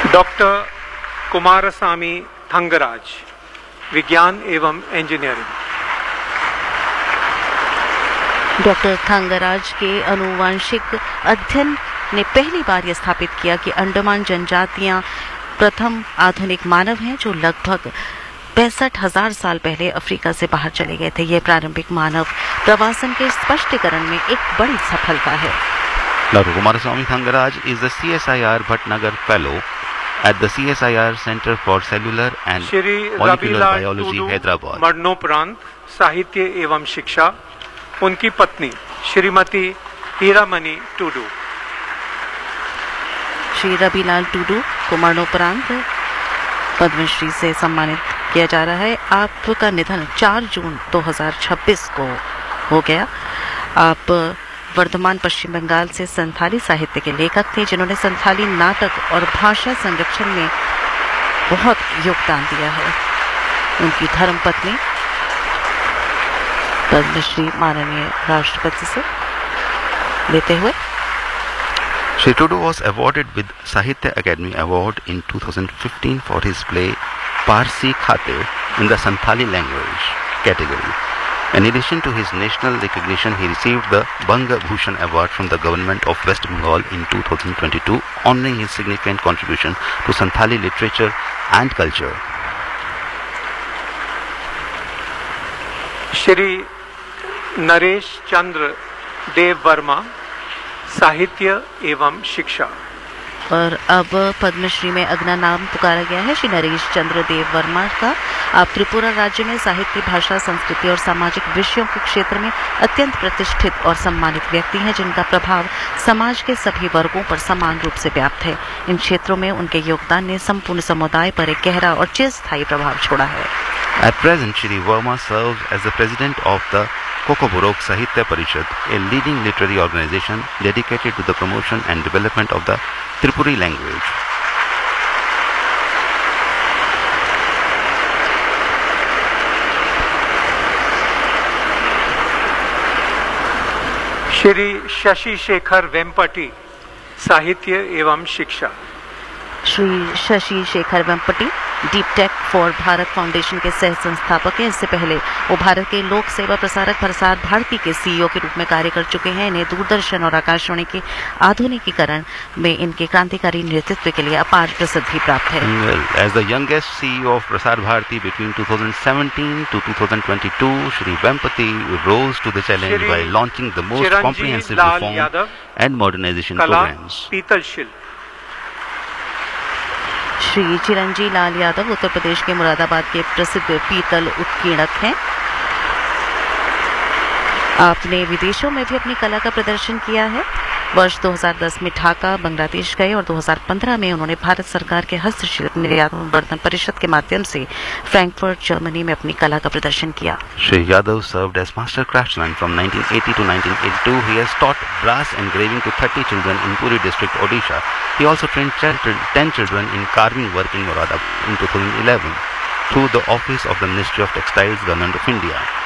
Doctor Kumaraswamy Thangaraj, विज्ञान एवं engineering. Doctor Thangaraj के आनुवंशिक अध्ययन ने पहली बार यह स्थापित किया कि अंडमान जनजातियां प्रथम आधुनिक मानव हैं जो लगभग 65,000 साल पहले अफ्रीका से बाहर चले गए थे। यह प्रारंभिक मानव प्रवासन के स्पष्टीकरण में एक बड़ी सफलता है। Dr. Kumaraswamy Thangaraj is the CSIR Bhatnagar Fellow at the CSIR Center for Cellular and Molecular Biology, Hyderabad. मरणोपरांत साहित्य एवं शिक्षा। उनकी पत्नी श्रीमती हीरामणि टुडू। श्री रविलाल टुडू को मरणोपरांत पद्मश्री से सम्मानित किया जा रहा है। आपका निधन 4 जून 2026 को हो गया। आप वर्तमान पश्चिम बंगाल से संथाली साहित्य के लेखक थे जिन्होंने संथाली नाटक और भाषा संरक्षण में बहुत योगदान दिया है। उनकी धर्मपत्नी पद्मश्री माननीय राष्ट्रपति से लेते हुए Shri Tudu was awarded with Sahitya Academy Award in 2015 for his play Parsi Khate in the Santhali language category. In addition to his national recognition, he received the Banga Bhushan Award from the government of West Bengal in 2022, honoring his significant contribution to Santhali literature and culture. Shri Naresh चंद्र देव वर्मा, साहित्य एवं शिक्षा। और अब पद्मश्री में अगला नाम पुकारा गया है श्री नरेश चंद्र देव वर्मा का। आप त्रिपुरा राज्य में साहित्य, भाषा, संस्कृति और सामाजिक विषयों के क्षेत्र में अत्यंत प्रतिष्ठित और सम्मानित व्यक्ति हैं जिनका प्रभाव समाज के सभी वर्गों पर समान रूप से व्याप्त है। इन क्षेत्रों में उनके योगदान ने संपूर्ण समुदाय पर एक गहरा और चिरस्थायी प्रभाव छोड़ा है। At present, Shri Verma serves as the president of the Kokoborok Sahitya Parishad, a leading literary organization dedicated to the promotion and development of the Tripuri language. Shri Shashi Shekhar Vempati, साहित्य एवं शिक्षा। Shri Shashi Shekhar Vempati deep tech for Bharat foundation के सह संस्थापक हैं। इससे पहले वो भारत के लोक सेवा प्रसारक प्रसार भारती के सीईओ के रूप में कार्य कर चुके हैं। इन्हें दूरदर्शन और आकाशवाणी के आधुनिकीकरण में इनके क्रांतिकारी नेतृत्व के लिए अपार प्रसिद्धि प्राप्त है। Well, as the youngest CEO of Prasar Bharati between 2017 to 2022, Shri Vempati rose to the challenge by launching the most comprehensive reform and modernization programs. पीतल शिल्प। श्री चिरंजी लाल यादव उत्तर प्रदेश के मुरादाबाद के प्रसिद्ध पीतल उत्कीर्णक हैं। आपने विदेशों में भी अपनी कला का प्रदर्शन किया है। वर्ष 2010 में ढाका, बांग्लादेश गए और 2015 में उन्होंने भारत सरकार के हस्तशिल्प निर्यात वर्धन परिषद के माध्यम से फ्रैंकफर्ट, जर्मनी में अपनी कला का प्रदर्शन किया। Shri Yadav served as master craftsman from 1980 to 1982. He has taught brass engraving to 30 children in Puri district, Odisha. He also trained 10 children in carving work in Moradabad in 2011 through the office of the Ministry of Textiles, Government of India.